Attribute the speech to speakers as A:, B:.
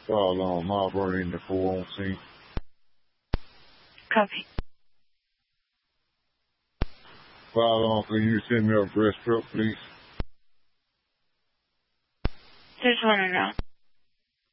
A: Marlboro in the 4 on scene.
B: Copy.
A: Can you send me a breast prep, please?
B: There's one in route.